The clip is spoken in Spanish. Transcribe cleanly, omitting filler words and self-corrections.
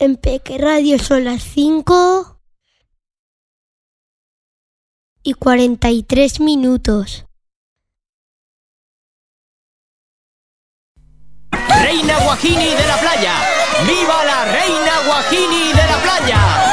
En Peque Radio son las 5:43. Reina Guajini de la playa. ¡Viva la Reina Guajini de la playa!